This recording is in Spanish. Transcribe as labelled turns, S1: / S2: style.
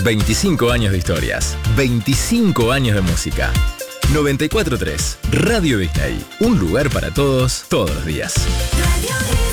S1: 25 años de historias, 25 años de música. 94.3 Radio Disney, un lugar para todos, todos los días.
S2: Radio Disney.